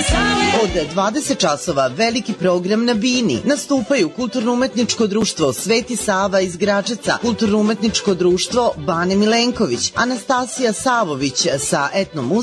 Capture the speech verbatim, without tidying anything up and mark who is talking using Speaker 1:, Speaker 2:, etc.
Speaker 1: Od dvadeset časova veliki program na Bini. Nastupaju Kulturno-umetničko društvo Sveti Sava iz Gračaca, Kulturno-umetničko društvo Bane Milenković, Anastasija Savović sa etnomuzicom